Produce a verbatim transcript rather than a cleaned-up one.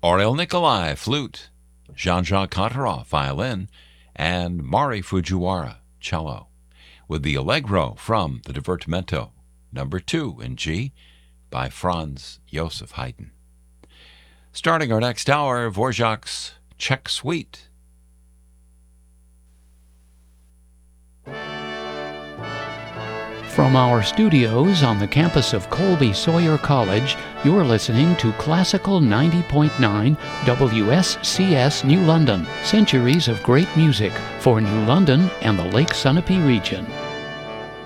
Aurel Nikolai, flute, Jean-Jacques Kantorov, violin, and Mari Fujiwara, cello, with the Allegro from the Divertimento, number two in G, by Franz Joseph Haydn. Starting our next hour, Dvorak's Czech Suite. From our studios on the campus of Colby Sawyer College, you're listening to Classical ninety point nine W S C S New London, centuries of great music for New London and the Lake Sunapee region.